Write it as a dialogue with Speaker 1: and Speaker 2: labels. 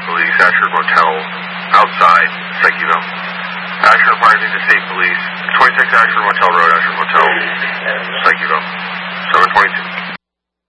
Speaker 1: Police, Ashford Motel, outside, Psycheville. Ashford reporting to State Police, 26 Ashford Motel Road, Ashford Motel, Psycheville, 722.